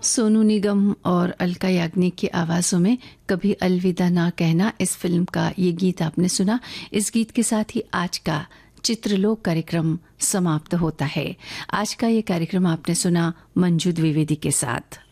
सोनू निगम और अलका याग्निक की आवाज़ों में कभी अलविदा ना कहना, इस फिल्म का ये गीत आपने सुना। इस गीत के साथ ही आज का चित्रलोक कार्यक्रम समाप्त होता है। आज का ये कार्यक्रम आपने सुना मंजू द्विवेदी के साथ।